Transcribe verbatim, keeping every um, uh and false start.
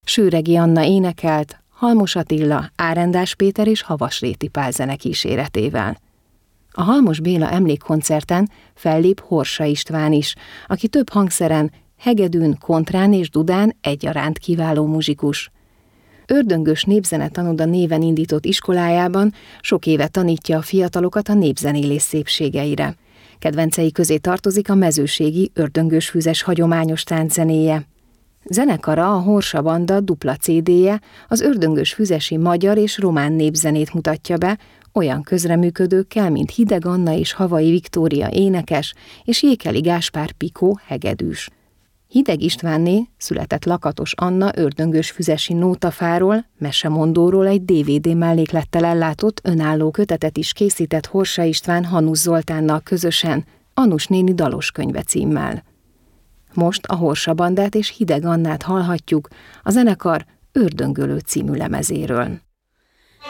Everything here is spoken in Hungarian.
Sőregi Anna énekelt, Halmos Attila, Árendás Péter és Havasréti Pál zene kíséretével. A Halmos Béla emlékkoncerten fellép Horsa István is, aki több hangszeren, hegedűn, kontrán és dudán egyaránt kiváló muzsikus. Ördöngös Népzenetanoda néven indított iskolájában sok éve tanítja a fiatalokat a népzenélés szépségeire. Kedvencei közé tartozik a mezőségi ördöngösfüzes hagyományos tánczenéje. Zenekara, a Horsa Banda dupla cé dé-je az ördöngösfüzesi magyar és román népzenét mutatja be, olyan közreműködőkkel, mint Hideg Anna és Havai Viktória énekes, és Jékeli Gáspár Pikó hegedűs. Hideg Istvánné született Lakatos Anna ördöngösfüzesi nótafáról, mesemondóról egy dé vé dé melléklettel ellátott önálló kötetet is készített Horsa István Hanusz Zoltánnal közösen, Anus néni dalos könyve címmel. Most a Horsa Bandát és Hideg Annát hallhatjuk a zenekar Ördöngölő című lemezéről.